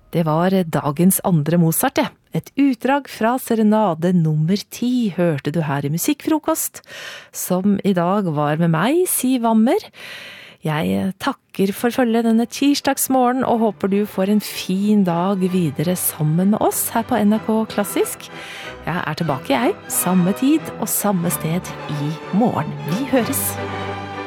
Det var dagens andre Mozart, det. Et utdrag fra Serenade nummer 10 hørte du her i Musikkfrokost, som i dag var med meg, Siv Wammer. Jeg takker for følget denne tirsdagsmorgen og håper du får en fin dag videre sammen med oss her på NRK Klassisk. Jeg tilbake, samme tid og samme sted i morgen. Vi høres!